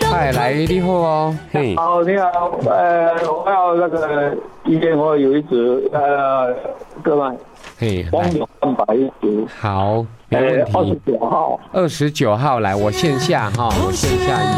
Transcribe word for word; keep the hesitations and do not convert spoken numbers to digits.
嗨，来你好哦，嘿， 好，你好，呃，我要那个今天我有一组呃，各位， 嘿， 光来， 有三百一组， 好，没呃， 问二十题。 九号， 二十九号来，我线下哈，我线下